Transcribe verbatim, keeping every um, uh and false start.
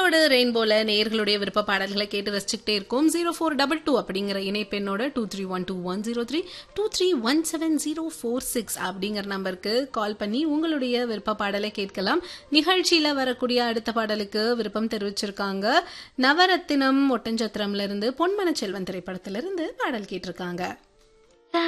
ஈரோடு ரெயின்போல நேயர்களுடைய விருப்ப பாடல்களை கேட்டு ரசிச்சுக்கிட்டே இருக்கும். ஜீரோ ஃபோர் டபுள் டூ அப்படிங்கிற இணைப்பெண்ணோட two three one two one zero three two three one seven zero four six அப்படிங்கிற நம்பருக்கு கால் பண்ணி உங்களுடைய விருப்ப பாடலை கேட்கலாம். நிகழ்ச்சியில வரக்கூடிய அடுத்த பாடலுக்கு விருப்பம் தெரிவிச்சிருக்காங்க. நவரத்தினம் ஒட்டஞ்சத்திரம்ல இருந்து பொன்மன செல்வன் திரைப்படத்திலிருந்து பாடல் கேட்டிருக்காங்க.